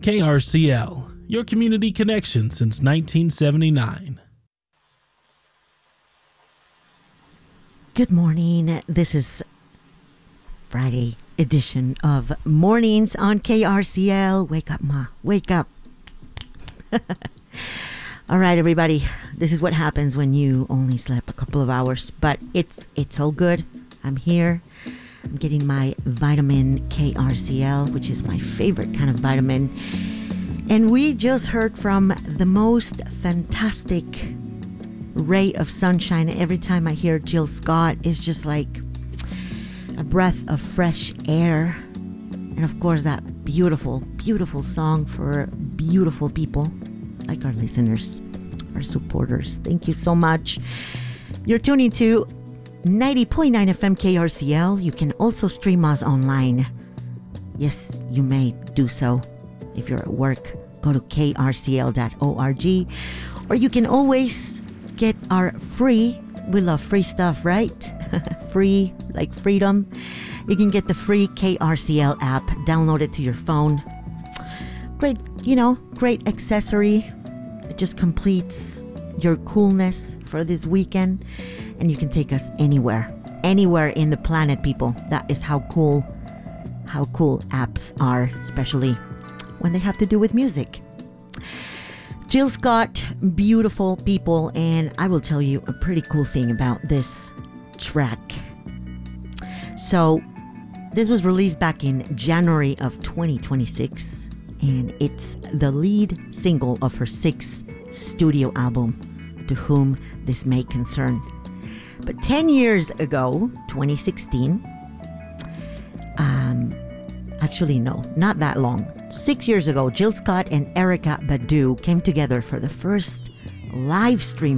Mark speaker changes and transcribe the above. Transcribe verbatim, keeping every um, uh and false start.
Speaker 1: K R C L, your community connection since nineteen seventy-nine.
Speaker 2: Good morning. This is Friday edition of Mornings on K R C L. Wake up, Ma. Wake up. All right, everybody. This is what happens when you only slept a couple of hours, but it's it's all good. I'm here. I'm getting my vitamin K R C L, which is my favorite kind of vitamin. And we just heard from the most fantastic ray of sunshine. Every time I hear Jill Scott, it's just like a breath of fresh air. And of course, that beautiful, beautiful song for beautiful people like our listeners, our supporters. Thank you so much. You're tuning to ninety point nine F M K R C L. You can also stream us online. Yes, you may do so. If you're at work, go to k r c l dot org. Or you can always get our free, we love free stuff, right? Free, like freedom. You can get the free K R C L app, download it to your phone. Great, you know, great accessory. It just completes your coolness for this weekend. And you can take us anywhere, anywhere in the planet, people. That is how cool, how cool apps are, especially when they have to do with music. Jill Scott, beautiful people, and I will tell you a pretty cool thing about this track. So, this was released back in January of twenty twenty-six, and it's the lead single of her sixth studio album, To Whom This May Concern. But ten years ago, twenty sixteen, um, actually no, not that long. Six years ago, Jill Scott and Erykah Badu came together for the first live stream